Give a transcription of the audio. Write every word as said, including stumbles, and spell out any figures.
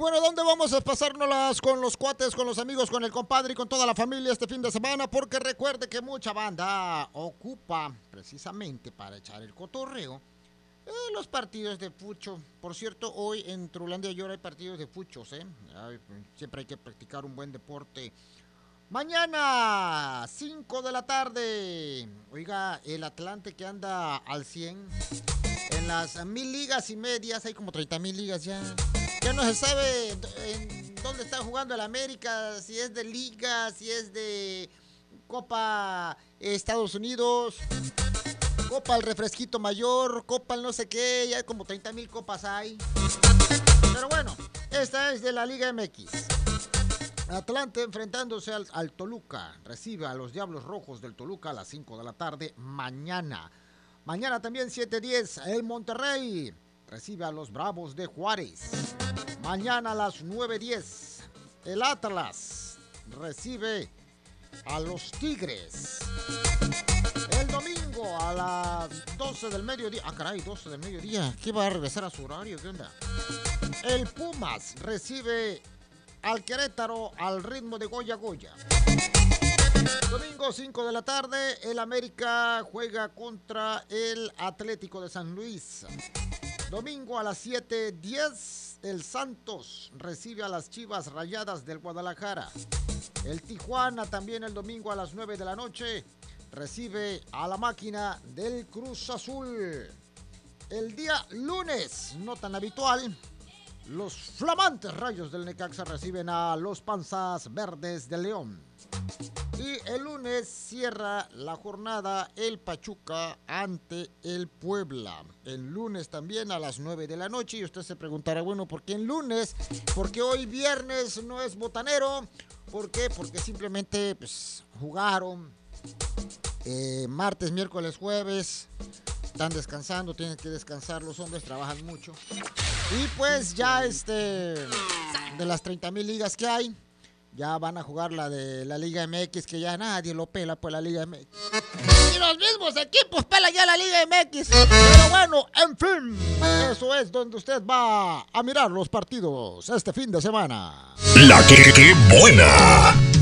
bueno, ¿dónde vamos a pasárnoslas con los cuates, con los amigos, con el compadre y con toda la familia este fin de semana? Porque recuerde que mucha banda ocupa precisamente para echar el cotorreo eh, los partidos de fucho. Por cierto, hoy en Trulandia y ahora hay partidos de fuchos, ¿eh? Ay, siempre hay que practicar un buen deporte. Mañana, cinco de la tarde. Oiga, el Atlante que anda al cien. En las mil ligas y medias, hay como treinta mil ligas ya. Ya no se sabe en dónde está jugando el América, si es de liga, si es de Copa Estados Unidos, Copa el Refresquito Mayor, Copa el no sé qué, ya como treinta mil copas hay. Pero bueno, esta es de la Liga M X. Atlante enfrentándose al, al Toluca, recibe a los Diablos Rojos del Toluca a las cinco de la tarde mañana. Mañana también siete diez, el Monterrey recibe a los Bravos de Juárez. Mañana a las nueve diez, el Atlas recibe a los Tigres. El domingo a las doce del mediodía. Ah, caray, doce del mediodía. ¿Qué va a regresar a su horario? ¿Qué onda? El Pumas recibe al Querétaro al ritmo de Goya Goya. Domingo cinco de la tarde, el América juega contra el Atlético de San Luis. Domingo a las siete diez, el Santos recibe a las Chivas Rayadas del Guadalajara. El Tijuana también el domingo a las nueve de la noche recibe a la máquina del Cruz Azul. El día lunes, no tan habitual, los flamantes Rayos del Necaxa reciben a los Panzas Verdes de León. Y el lunes cierra la jornada el Pachuca ante el Puebla. El lunes también a las nueve de la noche. Y usted se preguntará, bueno, ¿por qué el lunes? Porque hoy viernes no es botanero. ¿Por qué? Porque simplemente pues, jugaron eh, martes, miércoles, jueves. Están descansando, tienen que descansar. Los hombres trabajan mucho. Y pues ya este de las treinta mil ligas que hay, ya van a jugar la de la Liga M X, que ya nadie lo pela, pues la Liga M X. Y los mismos equipos pelan ya la Liga M X. Pero bueno, en fin, eso es donde usted va a mirar los partidos este fin de semana. La que, que buena.